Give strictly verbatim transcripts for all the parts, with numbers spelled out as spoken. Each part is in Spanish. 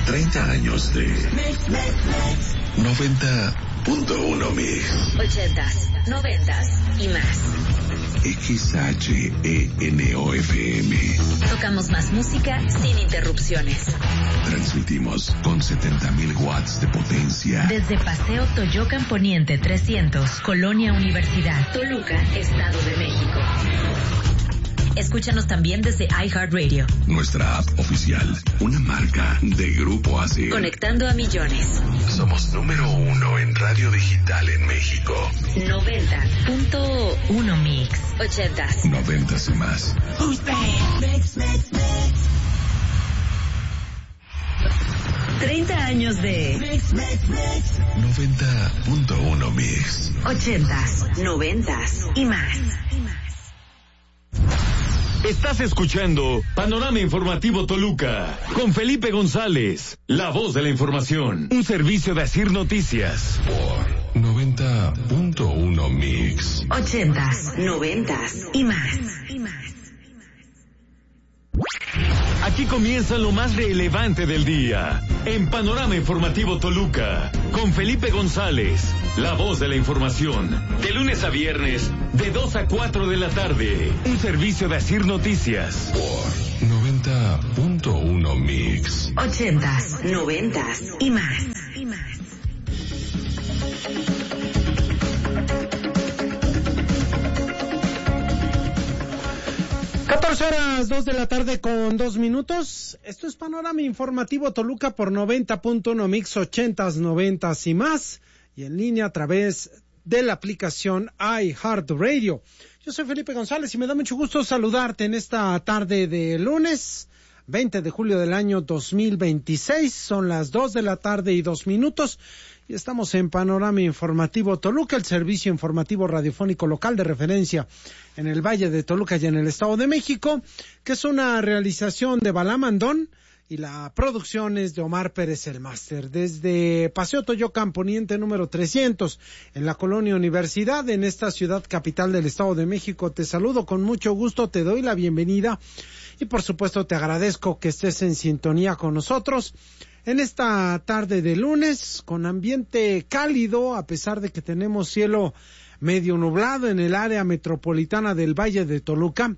treinta años de noventa punto uno Mix. ochentas, noventas y más. X H E N O F M. Tocamos más música sin interrupciones. Transmitimos con setenta mil watts de potencia. Desde Paseo Toyocan Poniente trescientos, Colonia Universidad, Toluca, Estado de México. Escúchanos también desde iHeartRadio. Nuestra app oficial, una marca de Grupo A C. Conectando a millones. Somos número uno en radio digital en México. noventa punto uno Mix. ochentas. Noventas y más. treinta años de noventa punto uno Mix. ochentas, noventas y más. Estás escuchando Panorama Informativo Toluca con Felipe González, la voz de la información, un servicio de Asir Noticias. Por noventa punto uno Mix. ochentas, noventas y más. Aquí comienza lo más relevante del día en Panorama Informativo Toluca con Felipe González, la voz de la información, de lunes a viernes de dos a cuatro de la tarde, un servicio de Asir Noticias. Por noventa punto uno Mix. ochentas, noventas y más. catorce horas, dos de la tarde con dos minutos. Esto es Panorama Informativo Toluca por noventa punto uno Mix, ochentas, noventas y más. Y en línea a través de la aplicación iHeartRadio. Yo soy Felipe González y me da mucho gusto saludarte en esta tarde de lunes, veinte de julio del año dos mil veintiséis. Son las dos de la tarde y dos minutos. Y estamos en Panorama Informativo Toluca, el servicio informativo radiofónico local de referencia en el Valle de Toluca y en el Estado de México, que es una realización de Balamandón, y la producción es de Omar Pérez el Máster. Desde Paseo Toyocan Poniente número trescientos, en la Colonia Universidad, en esta ciudad capital del Estado de México, te saludo con mucho gusto, te doy la bienvenida y por supuesto te agradezco que estés en sintonía con nosotros en esta tarde de lunes, con ambiente cálido, a pesar de que tenemos cielo medio nublado en el área metropolitana del Valle de Toluca.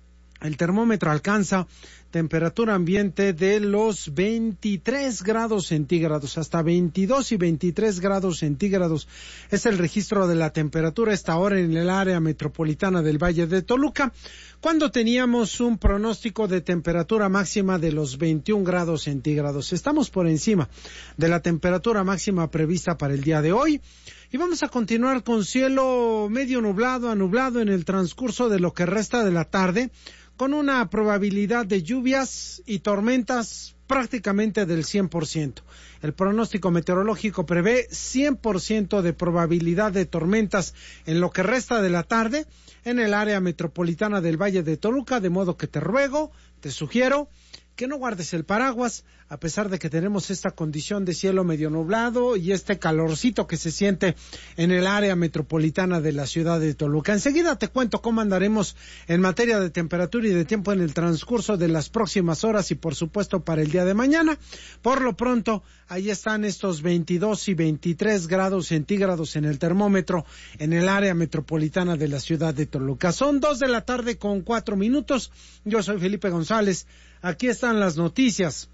El termómetro alcanza temperatura ambiente de los veintitrés grados centígrados, hasta veintidós y veintitrés grados centígrados. Es el registro de la temperatura a esta hora en el área metropolitana del Valle de Toluca, cuando teníamos un pronóstico de temperatura máxima de los veintiún grados centígrados. Estamos por encima de la temperatura máxima prevista para el día de hoy. Y vamos a continuar con cielo medio nublado a nublado en el transcurso de lo que resta de la tarde, con una probabilidad de lluvias y tormentas prácticamente del cien por ciento. El pronóstico meteorológico prevé cien por ciento de probabilidad de tormentas en lo que resta de la tarde en el área metropolitana del Valle de Toluca, de modo que te ruego, te sugiero que no guardes el paraguas, a pesar de que tenemos esta condición de cielo medio nublado y este calorcito que se siente en el área metropolitana de la ciudad de Toluca. Enseguida te cuento cómo andaremos en materia de temperatura y de tiempo en el transcurso de las próximas horas y por supuesto para el día de mañana. Por lo pronto, ahí están estos veintidós y veintitrés grados centígrados en el termómetro en el área metropolitana de la ciudad de Toluca. Son dos de la tarde con cuatro minutos. Yo soy Felipe González. Aquí están las noticias.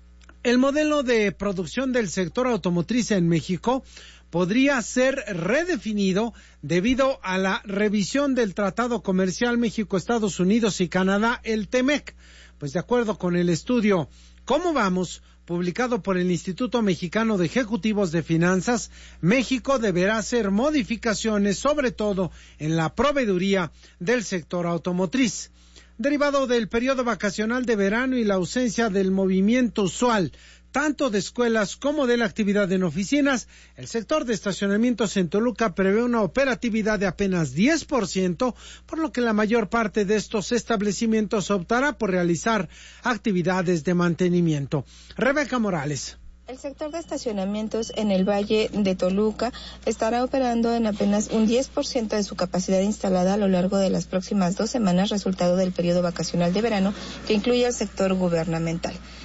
El modelo de producción del sector automotriz en México podría ser redefinido debido a la revisión del Tratado Comercial México-Estados Unidos y Canadá, el TEMEC. Pues de acuerdo con el estudio ¿Cómo vamos?, publicado por el Instituto Mexicano de Ejecutivos de Finanzas, México deberá hacer modificaciones, sobre todo en la proveeduría del sector automotriz. Derivado del periodo vacacional de verano y la ausencia del movimiento usual, tanto de escuelas como de la actividad en oficinas, el sector de estacionamientos en Toluca prevé una operatividad de apenas diez por ciento, por lo que la mayor parte de estos establecimientos optará por realizar actividades de mantenimiento. Rebeca Morales. El sector de estacionamientos en el Valle de Toluca estará operando en apenas un diez por ciento de su capacidad instalada a lo largo de las próximas dos semanas, resultado del periodo vacacional de verano que incluye al sector gubernamental.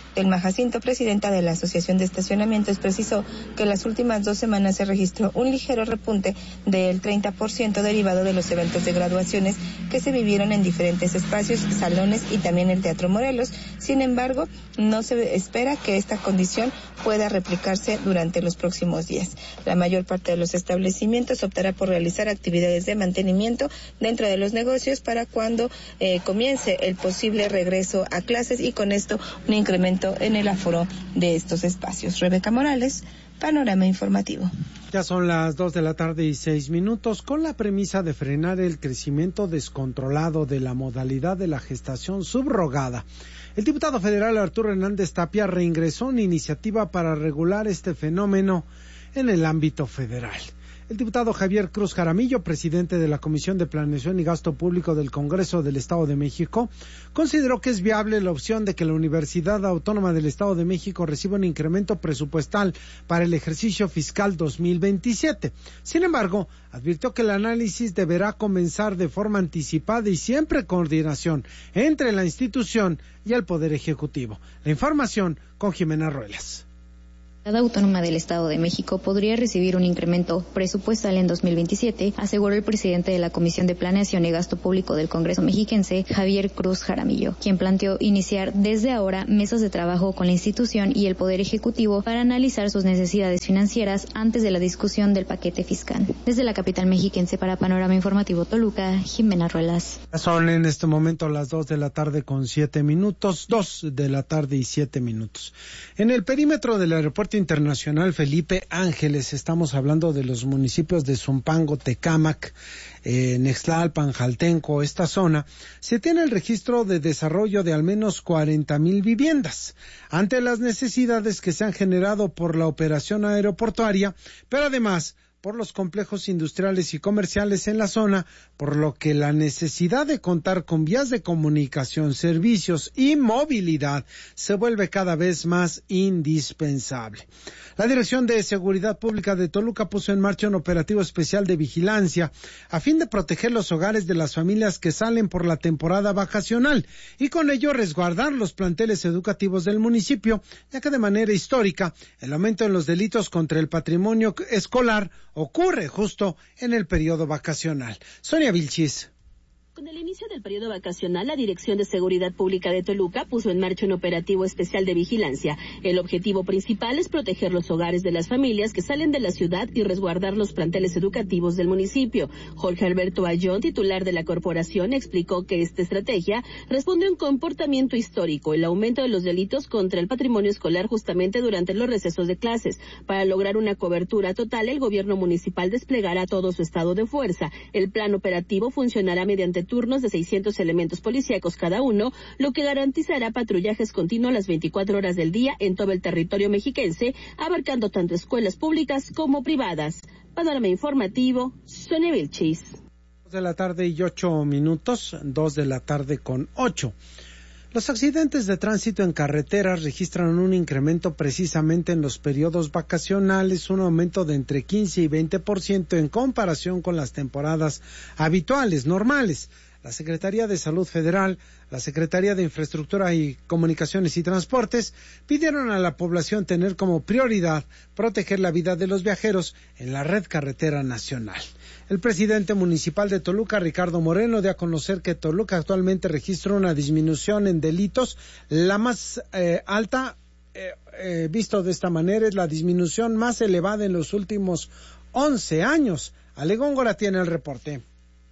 Telma Jacinto, presidenta de la Asociación de Estacionamientos, precisó que en las últimas dos semanas se registró un ligero repunte del treinta por ciento derivado de los eventos de graduaciones que se vivieron en diferentes espacios, salones y también el Teatro Morelos. Sin embargo, no se espera que esta condición pueda replicarse durante los próximos días. La mayor parte de los establecimientos optará por realizar actividades de mantenimiento dentro de los negocios para cuando eh, comience el posible regreso a clases y con esto un incremento en el aforo de estos espacios. Rebeca Morales, Panorama Informativo. Ya son las dos de la tarde y seis minutos. Con la premisa de frenar el crecimiento descontrolado de la modalidad de la gestación subrogada, el diputado federal Arturo Hernández Tapia reingresó una iniciativa para regular este fenómeno en el ámbito federal. El diputado Javier Cruz Jaramillo, presidente de la Comisión de Planeación y Gasto Público del Congreso del Estado de México, consideró que es viable la opción de que la Universidad Autónoma del Estado de México reciba un incremento presupuestal para el ejercicio fiscal dos mil veintisiete. Sin embargo, advirtió que el análisis deberá comenzar de forma anticipada y siempre en coordinación entre la institución y el Poder Ejecutivo. La información con Jimena Ruelas. La Universidad Autónoma del Estado de México podría recibir un incremento presupuestal en dos mil veintisiete, aseguró el presidente de la Comisión de Planeación y Gasto Público del Congreso mexiquense, Javier Cruz Jaramillo, quien planteó iniciar desde ahora mesas de trabajo con la institución y el Poder Ejecutivo para analizar sus necesidades financieras antes de la discusión del paquete fiscal. Desde la capital mexiquense para Panorama Informativo Toluca, Jimena Ruelas. Son en este momento las dos de la tarde con siete minutos, dos de la tarde y siete minutos. En el perímetro del aeropuerto internacional Felipe Ángeles, estamos hablando de los municipios de Zumpango, Tecámac, eh, Nextlalpan, Jaltenco, esta zona, se tiene el registro de desarrollo de al menos cuarenta mil viviendas, ante las necesidades que se han generado por la operación aeroportuaria, pero además por los complejos industriales y comerciales en la zona, por lo que la necesidad de contar con vías de comunicación, servicios y movilidad se vuelve cada vez más indispensable. La Dirección de Seguridad Pública de Toluca puso en marcha un operativo especial de vigilancia a fin de proteger los hogares de las familias que salen por la temporada vacacional y con ello resguardar los planteles educativos del municipio, ya que de manera histórica el aumento en los delitos contra el patrimonio escolar ocurre justo en el periodo vacacional. Sonia Vilchis. Con el inicio del periodo vacacional, la Dirección de Seguridad Pública de Toluca puso en marcha un operativo especial de vigilancia. El objetivo principal es proteger los hogares de las familias que salen de la ciudad y resguardar los planteles educativos del municipio. Jorge Alberto Ayón, titular de la corporación, explicó que esta estrategia responde a un comportamiento histórico, el aumento de los delitos contra el patrimonio escolar justamente durante los recesos de clases. Para lograr una cobertura total, el gobierno municipal desplegará todo su estado de fuerza. El plan operativo funcionará mediante turnos de seiscientos elementos policíacos cada uno, lo que garantizará patrullajes continuos las veinticuatro horas del día en todo el territorio mexiquense, abarcando tanto escuelas públicas como privadas. Panorama Informativo, Sonia Vilchis. Dos de la tarde y ocho minutos, dos de la tarde con ocho. Los accidentes de tránsito en carreteras registran un incremento precisamente en los periodos vacacionales, un aumento de entre quince y veinte por ciento en comparación con las temporadas habituales, normales. La Secretaría de Salud Federal, la Secretaría de Infraestructura y Comunicaciones y Transportes pidieron a la población tener como prioridad proteger la vida de los viajeros en la red carretera nacional. El presidente municipal de Toluca, Ricardo Moreno, dio a conocer que Toluca actualmente registra una disminución en delitos. La más eh, alta, eh, eh, visto de esta manera, es la disminución más elevada en los últimos once años. Ale Góngora tiene el reporte.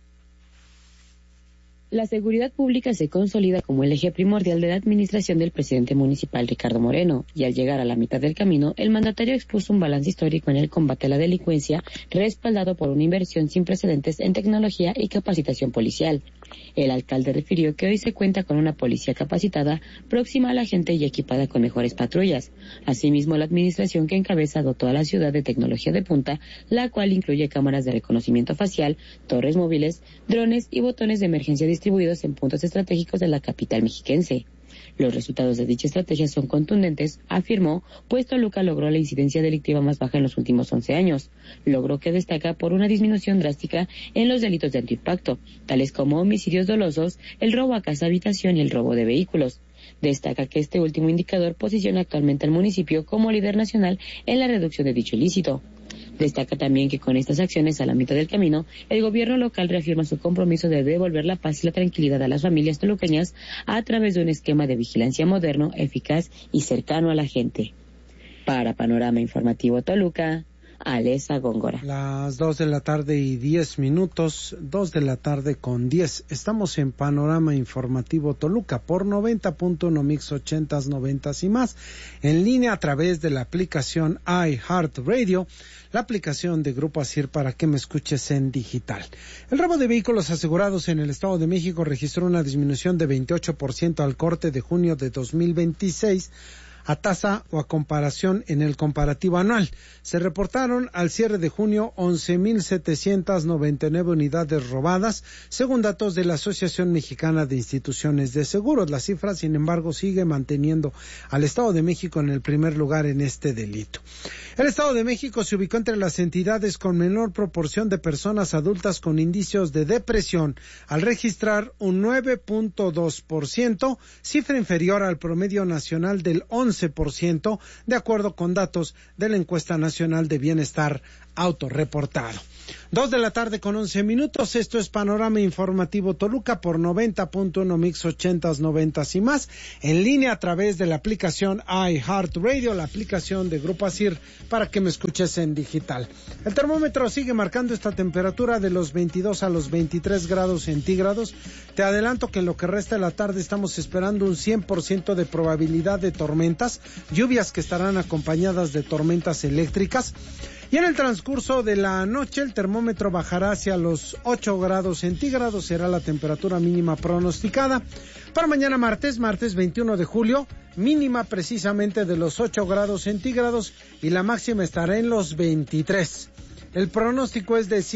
La seguridad pública se consolida como el eje primordial de la administración del presidente municipal Ricardo Moreno, y al llegar a la mitad del camino, el mandatario expuso un balance histórico en el combate a la delincuencia, respaldado por una inversión sin precedentes en tecnología y capacitación policial. El alcalde refirió que hoy se cuenta con una policía capacitada, próxima a la gente y equipada con mejores patrullas. Asimismo, la administración que encabeza dotó a la ciudad de tecnología de punta, la cual incluye cámaras de reconocimiento facial, torres móviles, drones y botones de emergencia distribuidos en puntos estratégicos de la capital mexiquense. Los resultados de dicha estrategia son contundentes, afirmó, pues Toluca logró la incidencia delictiva más baja en los últimos once años, logro que destaca por una disminución drástica en los delitos de alto impacto, tales como homicidios dolosos, el robo a casa habitación y el robo de vehículos. Destaca que este último indicador posiciona actualmente al municipio como líder nacional en la reducción de dicho ilícito. Destaca también que con estas acciones a la mitad del camino, el gobierno local reafirma su compromiso de devolver la paz y la tranquilidad a las familias toluqueñas a través de un esquema de vigilancia moderno, eficaz y cercano a la gente. Para Panorama Informativo Toluca, Alesa Góngora. Las dos de la tarde y diez minutos, dos de la tarde con diez. Estamos en Panorama Informativo Toluca por noventa punto uno Mix ochentas, noventas y más, en línea a través de la aplicación iHeartRadio, la aplicación de Grupo Asir para que me escuches en digital. El robo de vehículos asegurados en el Estado de México registró una disminución de veintiocho por ciento al corte de junio de dos mil veintiséis, a tasa o a comparación en el comparativo anual. Se reportaron al cierre de junio once mil setecientas noventa y nueve unidades robadas, según datos de la Asociación Mexicana de Instituciones de Seguros. La cifra, sin embargo, sigue manteniendo al Estado de México en el primer lugar en este delito. El Estado de México se ubicó entre las entidades con menor proporción de personas adultas con indicios de depresión, al registrar un nueve punto dos por ciento, cifra inferior al promedio nacional del once por ciento, de acuerdo con datos de la Encuesta Nacional de Bienestar autorreportado. Dos de la tarde con once minutos, esto es Panorama Informativo Toluca por noventa punto uno Mix ochentas, noventas y más, en línea a través de la aplicación iHeartRadio, la aplicación de Grupo Asir para que me escuches en digital. El termómetro sigue marcando esta temperatura de los veintidós a los veintitrés grados centígrados. Te adelanto que en lo que resta de la tarde estamos esperando un cien por ciento de probabilidad de tormentas, lluvias que estarán acompañadas de tormentas eléctricas. Y en el transcurso de la noche el termómetro bajará hacia los ocho grados centígrados, será la temperatura mínima pronosticada. Para mañana martes, martes veintiuno de julio, mínima precisamente de los ocho grados centígrados y la máxima estará en los veintitrés. El pronóstico es de